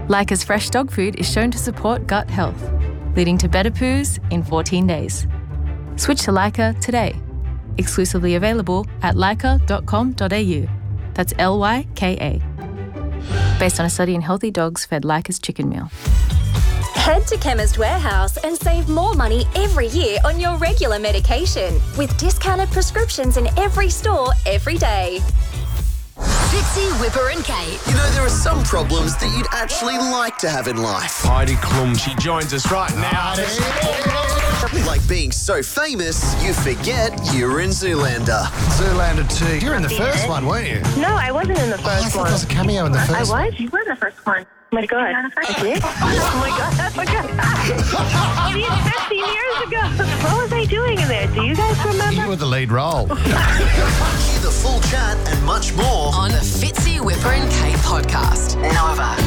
Leica's fresh dog food is shown to support gut health, leading to better poos in 14 days. Switch to Leica today. Exclusively available at leica.com.au. That's Lyka. Based on a study in healthy dogs fed Leica's chicken meal. Head to Chemist Warehouse and save more money every year on your regular medication with discounted prescriptions in every store every day. Fitzy, Whipper and Kate. You know, there are some problems that you'd actually like to have in life. Heidi Klum, she joins us right now. Like being so famous, you forget you were in Zoolander. Zoolander 2. You were in the first one, weren't you? No, I wasn't in the first I thought there was a cameo in the first one. I was? You were in the first one. Oh my God. I did? Oh my God. I forgot. 15 years ago. What was I doing in there? Do you guys remember? You were the lead role. Hear the full chat and much more On the Fitzy, Whipper and Kate podcast.